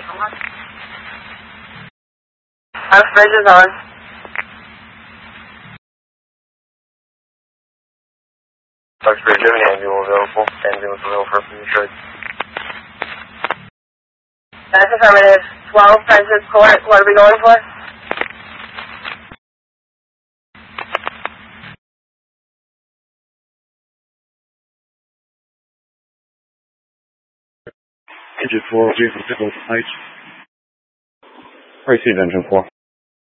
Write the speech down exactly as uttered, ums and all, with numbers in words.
House bridge is on. House bridge, you have an ambulance available. Ambulance available for Detroit. That's affirmative. twelve Princess Court. What are we going for? Engine four, Jason Pickles Heights. Received engine four.